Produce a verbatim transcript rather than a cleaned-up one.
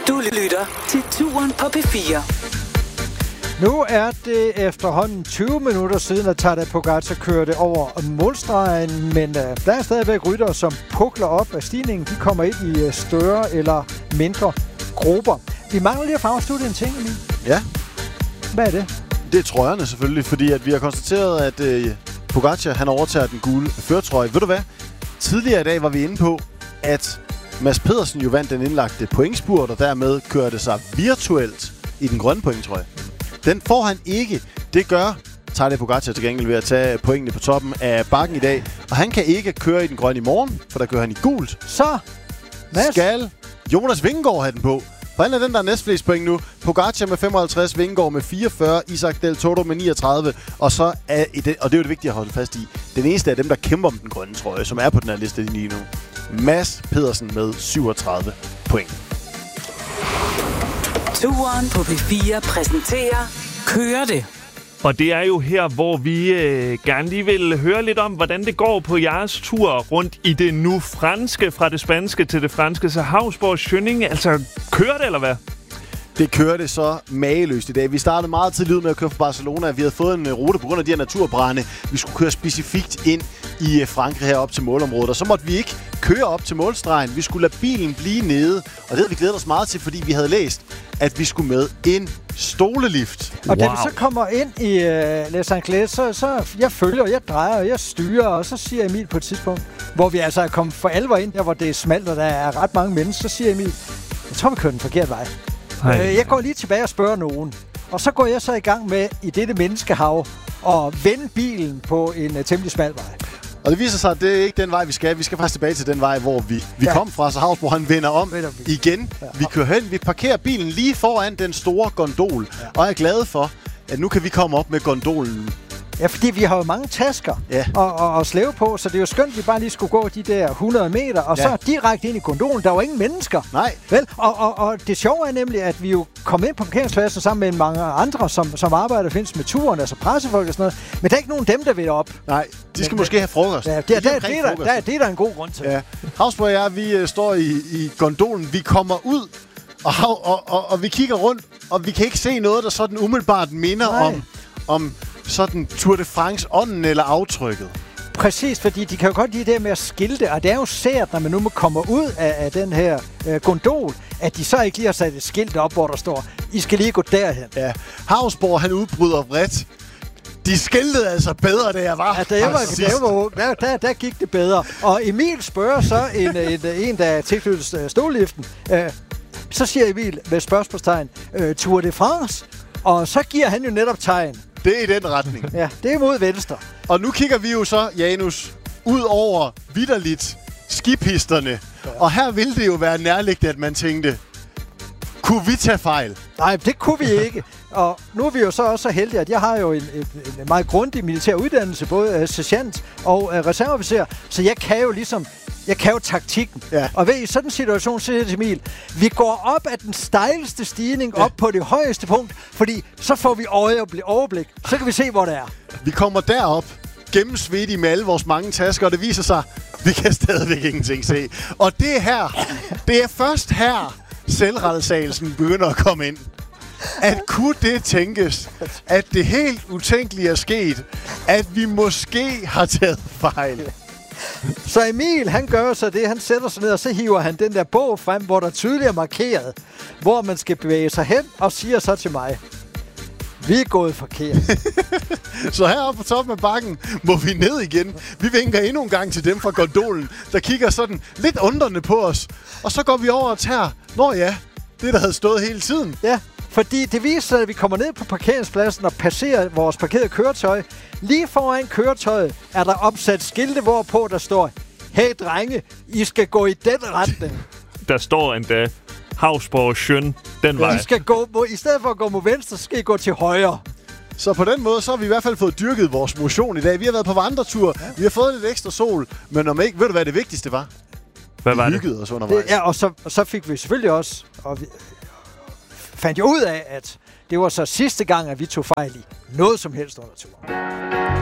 Du lytter til Turen på P fire. Nu er det efterhånden tyve minutter siden, at Tadej Pogačar kørte over målstregen, men uh, der er stadigvæk ryttere, som pukler op af stigningen. De kommer ind i uh, større eller mindre grupper. Vi mangler lige at farvestudie en ting, Emil. Ja. Hvad er det? Det er trøjerne selvfølgelig, fordi at vi har konstateret, at øh, Pogačar han overtager den gule førtrøje. Ved du hvad? Tidligere i dag var vi inde på, at Mads Pedersen jo vandt den indlagte pointspurt, og dermed kørte sig virtuelt i den grønne pointtrøje. Den får han ikke. Det gør Tadej Pogačar til gengæld ved at tage pointene på toppen af bakken i dag. Og han kan ikke køre i den grønne i morgen, for der kører han i gult. Så Mads. Skal Jonas Vingegaard have den på. For han er den, der er næstflest point nu. Pogačar med femoghalvtreds, Vingegaard med fireogfyrre, Isaac Del Toro med niogtredive. Og så er det, og det er jo det vigtige at holde fast i, den eneste af dem, der kæmper om den grønne trøje, som er på den her liste lige nu. Mads Pedersen med syvogtredive point. Turen på P fire præsenterer Kører det. Og det er jo her, hvor vi øh, gerne lige vil høre lidt om, hvordan det går på jeres tur rundt i det nu franske, fra det spanske til det franske. Så Hausborg Schønning, altså kører det, eller hvad? Det kørte så mageløst i dag. Vi startede meget tidligt ud med at køre fra Barcelona. Vi havde fået en rute på grund af de her naturbrande. Vi skulle køre specifikt ind i Frankrig herop til målområdet. Og så måtte vi ikke køre op til målstregen. Vi skulle lade bilen blive nede. Og det havde vi glædet os meget til, fordi vi havde læst, at vi skulle med en stolelift. Og wow. Da vi så kommer ind i uh, Les Anglais, så, så jeg følger, jeg drejer, og jeg styrer, og så siger Emil på et tidspunkt, hvor vi altså er kommet for alvor ind, der hvor det er smalt, og der er ret mange mennesker, så siger Emil, jeg tror, vi kører den forkerte vej. Øh, jeg går lige tilbage og spørger nogen. Og så går jeg så i gang med, i dette menneskehav, at vende bilen på en uh, temmelig smal vej. Og det viser sig, at det er ikke den vej, vi skal. Vi skal faktisk tilbage til den vej, hvor vi, vi ja. kom fra. Så Hausborg, han vender om igen. Ja. Vi kører hen. Vi parkerer bilen lige foran den store gondol. Ja. Og jeg er glad for, at nu kan vi komme op med gondolen. Ja, fordi vi har jo mange tasker ja. og, og, og slæve på, så det er jo skønt, at vi bare lige skulle gå de der hundrede meter, og ja. så direkte ind i gondolen. Der var ingen mennesker. Nej. Vel? Og, og, og det sjove er nemlig, at vi jo kom ind på parkeringspladsen sammen med mange andre, som, som arbejder findes med turen, altså pressefolk og sådan noget. Men der er ikke nogen dem, der vil op. Nej, de skal men, måske have frokost. Ja, det, det, det, det, der, der, det er der en god grund til. Ja. Hausborg og jeg, vi uh, står i, i gondolen. Vi kommer ud, og, og, og, og vi kigger rundt, og vi kan ikke se noget, der sådan umiddelbart minder om... om sådan Tour de France-ånden eller aftrykket. Præcis, fordi de kan jo godt lide det med at skilte, og det er jo sært, når man nu kommer ud af, af den her øh, gondol, at de så ikke lige har sat et skilt op, hvor der står, I skal lige gå derhen. Ja, Hausborg, han udbryder vredt. De skiltede altså bedre, da jeg var. Ja, da jeg var, da jeg var ung, der, der, der gik det bedre. Og Emil spørger så en, en, en der er tilknyttet stolliften. Øh, så siger Emil med spørgsmålstegn, øh, Tour de France, og så giver han jo netop tegn. Det er i den retning. Ja, det er mod venstre. Og nu kigger vi jo så, Janus, ud over vitterligt skipisterne. Ja. Og her ville det jo være nærliggende, at man tænkte, kunne vi tage fejl? Nej, det kunne vi ikke. Og nu er vi jo så også så heldige, at jeg har jo en, en, en meget grundig militær uddannelse, både uh, sergeant og uh, reserveofficer, så jeg kan jo ligesom, jeg kan jo taktikken. Ja. Og ved i sådan en situation, siger jeg til Emil, vi går op ad den stejleste stigning, ja. op på det højeste punkt, fordi så får vi overblik. Så kan vi se, hvor det er. Vi kommer derop, gennemsvedtige med alle vores mange tasker, og det viser sig, vi kan stadigvæk ingenting se. Og det er her, det er først her, selvrettelsagelsen begynder at komme ind. At kunne det tænkes, at det helt utænkelige er sket, at vi måske har taget fejl. Så Emil, han gør så det, han sætter sig ned, og så hiver han den der bog frem, hvor der tydeligt er markeret, hvor man skal bevæge sig hen, og siger så til mig, vi er gået forkert. Så heroppe på toppen af bakken må vi ned igen. Vi vinker endnu en gang til dem fra gondolen, der kigger sådan lidt undrende på os. Og så går vi over og tager, nå ja, det der havde stået hele tiden. Ja, fordi det viser sig, at vi kommer ned på parkeringspladsen og passerer vores parkerede køretøj. Lige foran køretøjet er der opsat skilte, hvorpå der står, hey drenge, I skal gå i den retning. Der står endda, Hausborg Schøn, den vej. I, skal gå, I stedet for at gå mod venstre, så skal I gå til højre. Så på den måde, så har vi i hvert fald fået dyrket vores motion i dag. Vi har været på vandretur, ja. Vi har fået lidt ekstra sol, men om ikke, ved du hvad det vigtigste var? Hvad var vi det? hyggede os undervejs. Det, ja, og så, og så fik vi selvfølgelig også, og vi fandt jo ud af, at det var så sidste gang, at vi tog fejl i noget som helst under turen.